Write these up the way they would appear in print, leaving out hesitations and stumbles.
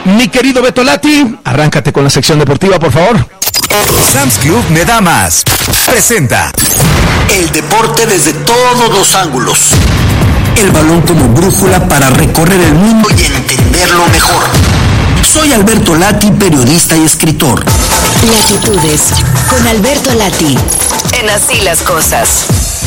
Mi querido Beto Lati, arráncate con la sección deportiva, por favor. Sam's Club me da más. Presenta el deporte desde todos los ángulos. El balón como brújula para recorrer el mundo y entenderlo mejor. Soy Alberto Lati, periodista y escritor. Latitudes con Alberto Lati. En Así las Cosas.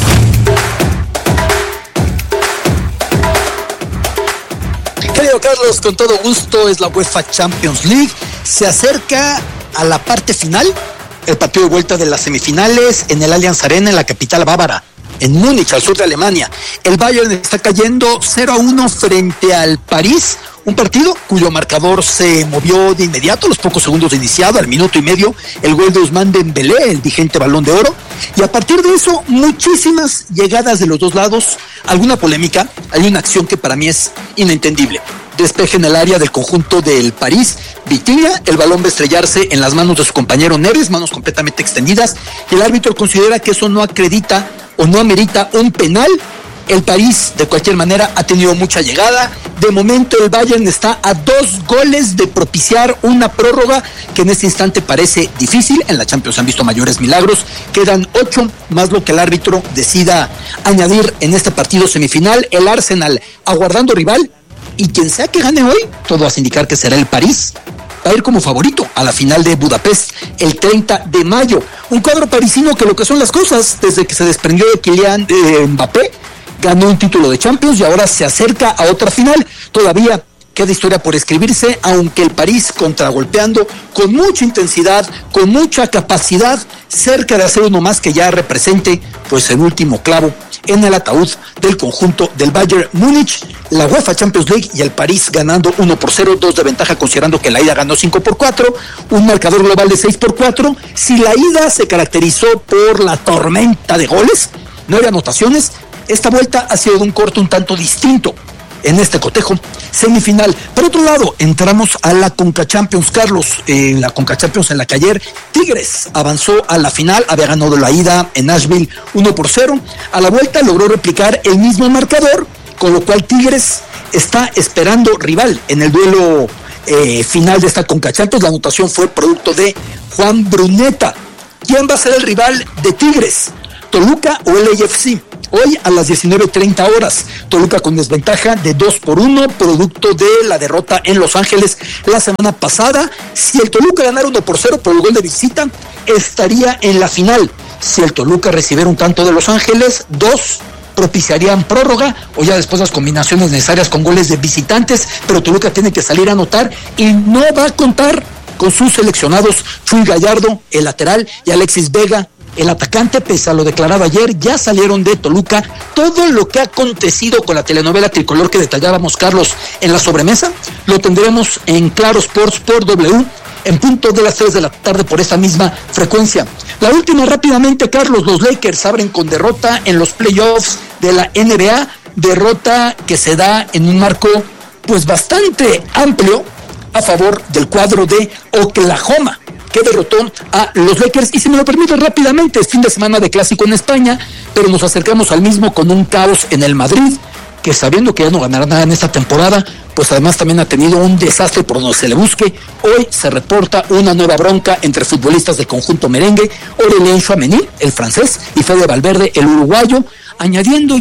Querido Carlos, con todo gusto, es la UEFA Champions League. Se acerca a la parte final, el partido de vuelta de las semifinales en el Allianz Arena, en la capital bávara, en Múnich, al sur de Alemania. El Bayern está cayendo 0-1 frente al París, un partido cuyo marcador se movió de inmediato, a los pocos segundos de iniciado, al minuto y medio, el gol de Ousmane Dembélé, el vigente Balón de Oro, y a partir de eso, muchísimas llegadas de los dos lados, alguna polémica. Hay una acción que para mí es inentendible. Despeje en el área del conjunto del París, Vitinha, el balón va a estrellarse en las manos de su compañero Neves, manos completamente extendidas, y el árbitro considera que eso no acredita o no amerita un penal. El París, de cualquier manera, ha tenido mucha llegada. De momento el Bayern está a 2 goles de propiciar una prórroga que en este instante parece difícil. En la Champions han visto mayores milagros. Quedan 8 más lo que el árbitro decida añadir en este partido semifinal. El Arsenal aguardando rival, y quien sea que gane hoy, todo hace indicar que será el París. Va a ir como favorito a la final de Budapest el 30 de mayo. Un cuadro parisino que lo que son las cosas, desde que se desprendió de Kylian Mbappé, ganó un título de Champions y ahora se acerca a otra final. Todavía queda historia por escribirse, aunque el París contragolpeando con mucha intensidad, con mucha capacidad, cerca de hacer uno más que ya represente pues el último clavo en el ataúd del conjunto del Bayern Múnich. La UEFA Champions League y el París ganando 1-0, 2 de ventaja considerando que la ida ganó 5-4, un marcador global de 6-4. Si la ida se caracterizó por la tormenta de goles, 9 anotaciones, esta vuelta ha sido de un corte un tanto distinto en este cotejo semifinal. Por otro lado, entramos a la Conca Champions, Carlos, la Conca Champions en la que ayer Tigres avanzó a la final, había ganado la ida en Nashville 1-0, a la vuelta logró replicar el mismo marcador, con lo cual Tigres está esperando rival en el duelo final de esta Conca Champions. La anotación fue producto de Juan Bruneta. ¿Quién va a ser el rival de Tigres? ¿Toluca o el LAFC? Hoy a las 19:30 horas, Toluca con desventaja de 2-1, producto de la derrota en Los Ángeles la semana pasada. Si el Toluca ganara 1-0 por el gol de visita, estaría en la final. Si el Toluca recibiera un tanto de Los Ángeles, 2 propiciarían prórroga, o ya después las combinaciones necesarias con goles de visitantes, pero Toluca tiene que salir a anotar y no va a contar con sus seleccionados Chuy Gallardo, el lateral, y Alexis Vega, el atacante. Pese a lo declarado ayer, ya salieron de Toluca. Todo lo que ha acontecido con la telenovela tricolor que detallábamos, Carlos, en la sobremesa, lo tendremos en Claro Sports por W, en punto de las 3 de la tarde por esta misma frecuencia. La última rápidamente, Carlos, los Lakers abren con derrota en los playoffs de la NBA, derrota que se da en un marco pues bastante amplio a favor del cuadro de Oklahoma, que derrotó a los Lakers. Y si me lo permite rápidamente, es fin de semana de clásico en España, pero nos acercamos al mismo con un caos en el Madrid, que sabiendo que ya no ganará nada en esta temporada, pues además también ha tenido un desastre por donde se le busque. Hoy se reporta una nueva bronca entre futbolistas del conjunto merengue, Aurélien Tchouaméni, el francés, y Fede Valverde, el uruguayo, añadiendo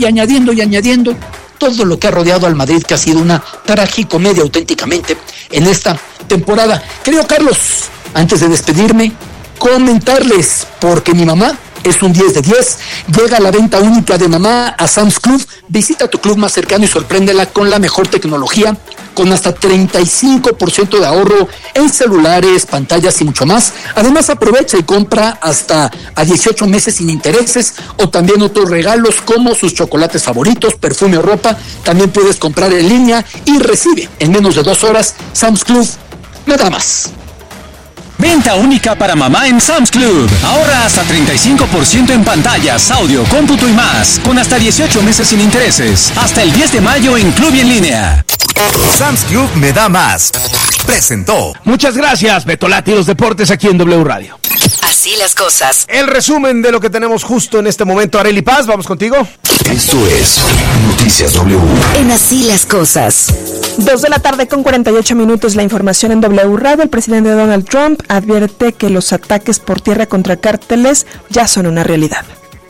todo lo que ha rodeado al Madrid, que ha sido una tragicomedia auténticamente en esta temporada. Querido Carlos, antes de despedirme, comentarles, porque mi mamá es un 10 de 10, llega la venta única de mamá a Sam's Club. Visita tu club más cercano y sorpréndela con la mejor tecnología, con hasta 35% de ahorro en celulares, pantallas y mucho más. Además, aprovecha y compra hasta a 18 meses sin intereses, o también otros regalos como sus chocolates favoritos, perfume o ropa. También puedes comprar en línea y recibe en menos de 2 horas. Sam's Club, nada más. Venta única para mamá en Sam's Club. Ahorra hasta 35% en pantallas, audio, cómputo y más, con hasta 18 meses sin intereses. Hasta el 10 de mayo en Club y en línea. Sam's Club me da más. Presentó. Muchas gracias, Beto Lati, los deportes aquí en W Radio. Así Así las cosas. El resumen de lo que tenemos justo en este momento. Arely Paz, vamos contigo. Esto es Noticias W. En Así las cosas. 2:48 p.m. La información en W Radio. El presidente Donald Trump advierte que los ataques por tierra contra cárteles ya son una realidad.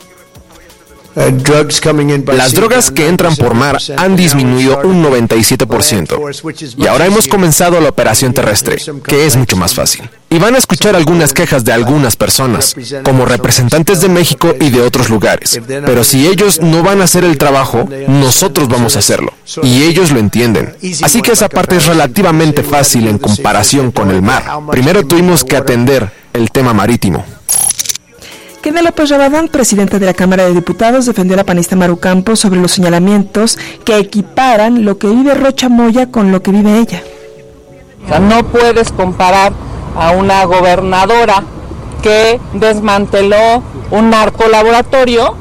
Las drogas que entran por mar han disminuido un 97%. Y ahora hemos comenzado la operación terrestre, que es mucho más fácil. Y van a escuchar algunas quejas de algunas personas, como representantes de México y de otros lugares. Pero si ellos no van a hacer el trabajo, nosotros vamos a hacerlo. Y ellos lo entienden. Así que esa parte es relativamente fácil en comparación con el mar. Primero tuvimos que atender el tema marítimo. Kenia López Rabadán, presidente de la Cámara de Diputados, defendió a la panista Maru Campos sobre los señalamientos que equiparan lo que vive Rocha Moya con lo que vive ella. O sea, no puedes comparar a una gobernadora que desmanteló un narcolaboratorio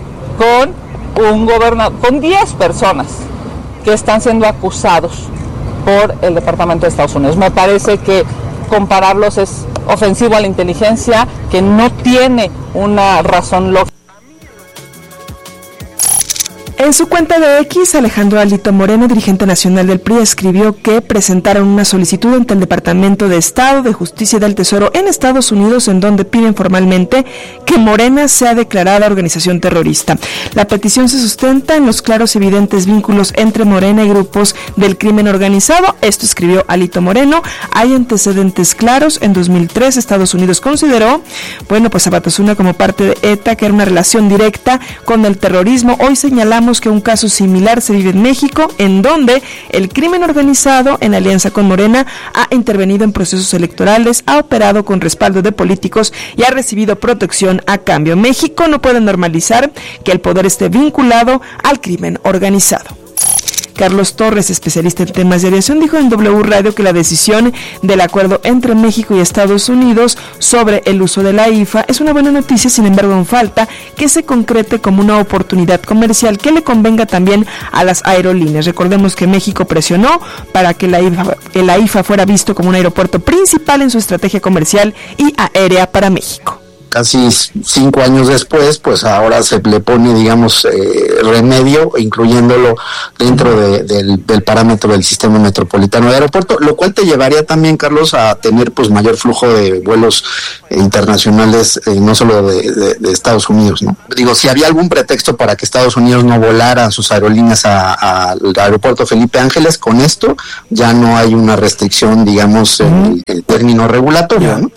con 10 personas que están siendo acusados por el Departamento de Estados Unidos. Me parece que compararlos es ofensivo a la inteligencia, que no tiene una razón lógica. En su cuenta de X, Alejandro Alito Moreno, dirigente nacional del PRI, escribió que presentaron una solicitud ante el Departamento de Estado, de Justicia y del Tesoro en Estados Unidos, en donde piden formalmente que Morena sea declarada organización terrorista. La petición se sustenta en los claros y evidentes vínculos entre Morena y grupos del crimen organizado. Esto escribió Alito Moreno. Hay antecedentes claros. En 2003, Estados Unidos consideró, a Batasuna como parte de ETA, que era una relación directa con el terrorismo. Hoy señalamos que un caso similar se vive en México, en donde el crimen organizado, en alianza con Morena, ha intervenido en procesos electorales, ha operado con respaldo de políticos y ha recibido protección a cambio. México no puede normalizar que el poder esté vinculado al crimen organizado. Carlos Torres, especialista en temas de aviación, dijo en W Radio que la decisión del acuerdo entre México y Estados Unidos sobre el uso de la IFA es una buena noticia. Sin embargo, aún falta que se concrete como una oportunidad comercial que le convenga también a las aerolíneas. Recordemos que México presionó para que la IFA fuera visto como un aeropuerto principal en su estrategia comercial y aérea para México. Casi 5 años después, pues ahora se le pone, remedio, incluyéndolo dentro del parámetro del sistema metropolitano de aeropuerto, lo cual te llevaría también, Carlos, a tener pues mayor flujo de vuelos internacionales, no solo de Estados Unidos, ¿no? Si había algún pretexto para que Estados Unidos no volara sus aerolíneas al aeropuerto Felipe Ángeles, con esto ya no hay una restricción, en el término regulatorio, ¿no?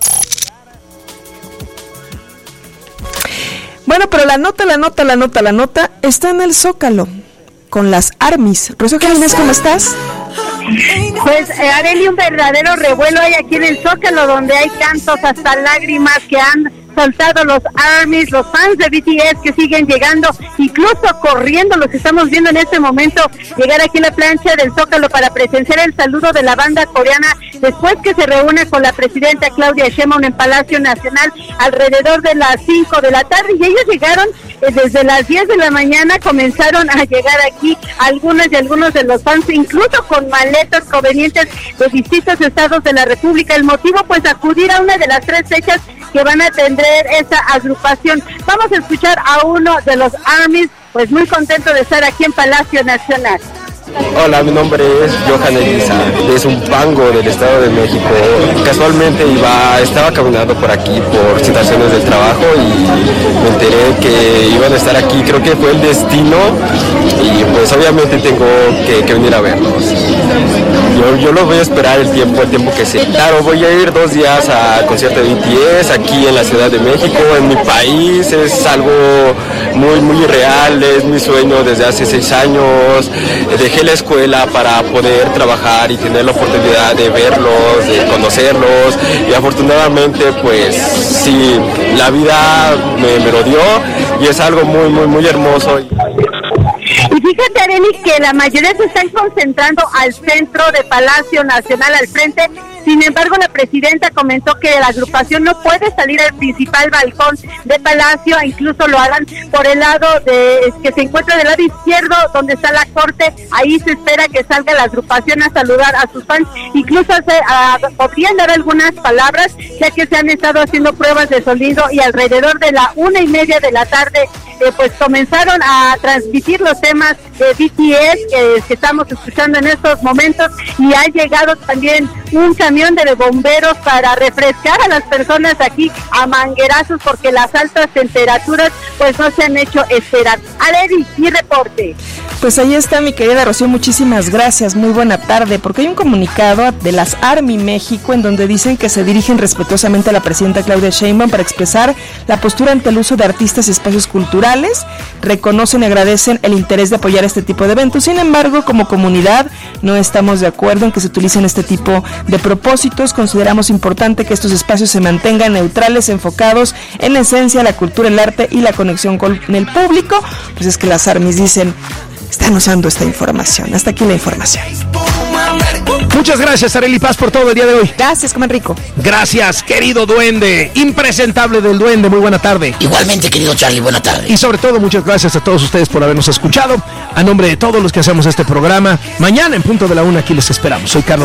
Bueno, pero la nota está en el Zócalo, con las ARMYs. Rocío Jiménez, ¿cómo estás? Pues, Arely, un verdadero revuelo hay aquí en el Zócalo, donde hay cantos hasta lágrimas que han soltado los ARMYs, los fans de BTS que siguen llegando, incluso corriendo, los estamos viendo en este momento llegar aquí a la plancha del Zócalo para presenciar el saludo de la banda coreana, después que se reúne con la presidenta Claudia Sheinbaum en Palacio Nacional alrededor de las 5 de la tarde, y ellos llegaron desde las 10 de la mañana, comenzaron a llegar aquí algunos de los fans, incluso con maletas provenientes de distintos estados de la República. El motivo, pues, acudir a una de las 3 fechas que van a atender esta agrupación. Vamos a escuchar a uno de los ARMYs, pues muy contento de estar aquí en Palacio Nacional. Hola, mi nombre es Johan Elisa, es un pango del Estado de México. Casualmente estaba caminando por aquí por situaciones del trabajo y me enteré que iban a estar aquí. Creo que fue el destino y pues obviamente tengo que venir a verlos. Yo los voy a esperar el tiempo que sea. Claro, voy a ir 2 días al concierto de BTS aquí en la Ciudad de México, en mi país. Es algo muy, muy real, es mi sueño desde hace 6 años. Dejé la escuela para poder trabajar y tener la oportunidad de verlos, de conocerlos, y afortunadamente pues sí, la vida me lo dio y es algo muy, muy, muy hermoso. Y fíjate, Arely, que la mayoría se están concentrando al centro de Palacio Nacional, al frente Sin embargo, la presidenta comentó que la agrupación no puede salir al principal balcón de Palacio, incluso lo hagan por el lado que se encuentra del lado izquierdo, donde está la corte. Ahí se espera que salga la agrupación a saludar a sus fans, incluso podrían dar algunas palabras, ya que se han estado haciendo pruebas de sonido y alrededor de la 1:30 de la tarde pues comenzaron a transmitir los temas de BTS que estamos escuchando en estos momentos, y ha llegado también un camión de bomberos para refrescar a las personas aquí a manguerazos, porque las altas temperaturas pues no se han hecho esperar. Areli, mi reporte. Pues ahí está, mi querida Rocío, muchísimas gracias, muy buena tarde, porque hay un comunicado de las ARMY México en donde dicen que se dirigen respetuosamente a la presidenta Claudia Sheinbaum para expresar la postura ante el uso de artistas y espacios culturales, reconocen y agradecen el interés de apoyar este tipo de eventos. Sin embargo, como comunidad no estamos de acuerdo en que se utilicen este tipo de propósitos. Consideramos importante que estos espacios se mantengan neutrales, enfocados en la esencia, la cultura, el arte y la conexión con el público. Pues es que las ARMY dicen, están usando esta información. Hasta aquí la información. Muchas gracias, Arely Paz, por todo el día de hoy. Gracias, coman rico. Gracias, querido duende, impresentable del duende, muy buena tarde. Igualmente, querido Charlie, buena tarde. Y sobre todo, muchas gracias a todos ustedes por habernos escuchado. A nombre de todos los que hacemos este programa, mañana en punto de la 1 aquí les esperamos. Soy Carlos